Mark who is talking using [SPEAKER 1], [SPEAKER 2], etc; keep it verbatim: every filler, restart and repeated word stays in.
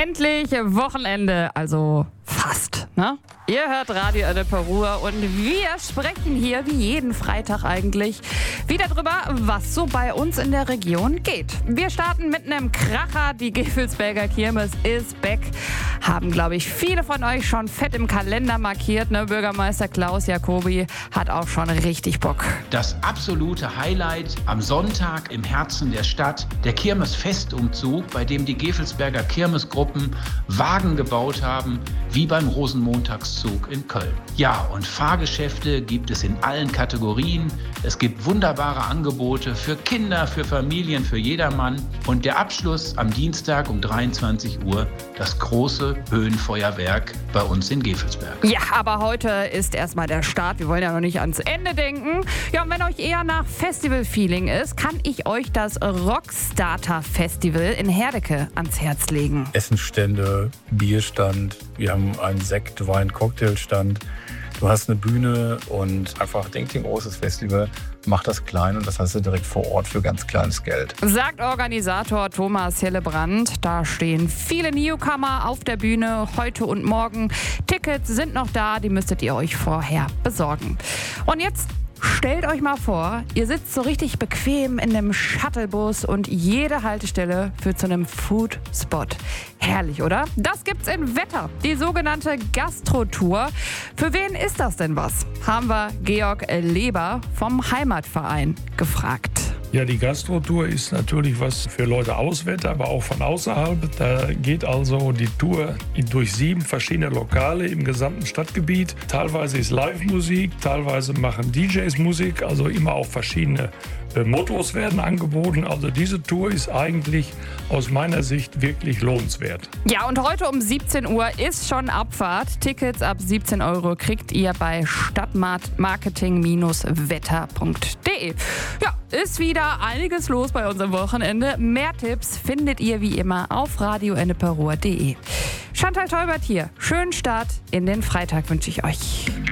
[SPEAKER 1] Endlich Wochenende, also fast, ne? Ihr hört Radio Ennepe Ruhr und wir sprechen hier wie jeden Freitag eigentlich wieder drüber, was so bei uns in der Region geht. Wir starten mit einem Kracher. Die Gevelsberger Kirmes ist back. Haben, glaube ich, viele von euch schon fett im Kalender markiert. Ne? Bürgermeister Klaus Jacobi hat auch schon richtig Bock.
[SPEAKER 2] Das absolute Highlight am Sonntag im Herzen der Stadt, der Kirmesfestumzug, bei dem die Gevelsberger Kirmesgruppen Wagen gebaut haben, wie beim Rosenmontagszug in Köln. Ja, und Fahrgeschäfte gibt es in allen Kategorien. Es gibt wunderbare Angebote für Kinder, für Familien, für jedermann. Und der Abschluss am Dienstag um dreiundzwanzig Uhr, das große Höhenfeuerwerk bei uns in Gevelsberg.
[SPEAKER 1] Ja, aber heute ist erstmal der Start. Wir wollen ja noch nicht ans Ende denken. Ja, und wenn euch eher nach Festival-Feeling ist, kann ich euch das Rockstarter Festival in Herdecke ans Herz legen.
[SPEAKER 3] Essenstände, Bierstand, wir haben einen Sekt-, Wein-, Cocktailstand. Du hast eine Bühne und einfach denk dir ein großes Festival, mach das klein und das hast du direkt vor Ort für ganz kleines Geld.
[SPEAKER 1] Sagt Organisator Thomas Hillebrand. Da stehen viele Newcomer auf der Bühne heute und morgen. Tickets sind noch da, die müsstet ihr euch vorher besorgen. Und jetzt stellt euch mal vor, ihr sitzt so richtig bequem in einem Shuttlebus und jede Haltestelle führt zu einem Food-Spot. Herrlich, oder? Das gibt's in Wetter, die sogenannte Gastro-Tour. Für wen ist das denn was? Haben wir Georg Leber vom Heimatverein gefragt.
[SPEAKER 4] Ja, die Gastro-Tour ist natürlich was für Leute aus Wetter, aber auch von außerhalb. Da geht also die Tour durch sieben verschiedene Lokale im gesamten Stadtgebiet. Teilweise ist Live-Musik, teilweise machen D Js Musik, also immer auch verschiedene äh, Mottos werden angeboten. Also diese Tour ist eigentlich aus meiner Sicht wirklich lohnenswert.
[SPEAKER 1] Ja, und heute um siebzehn Uhr ist schon Abfahrt. Tickets ab siebzehn Euro kriegt ihr bei stadtmarketing Bindestrich wetter punkt de. Ja, ist wieder einiges los bei uns am Wochenende. Mehr Tipps findet ihr wie immer auf radio ennepe ruhr punkt de. Chantal Teubert hier. Schönen Start in den Freitag wünsche ich euch.